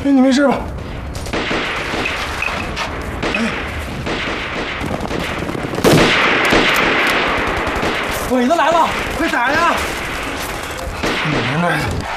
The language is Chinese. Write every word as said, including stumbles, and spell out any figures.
哎，你没事吧？哎，鬼子来了，快打呀！你们那。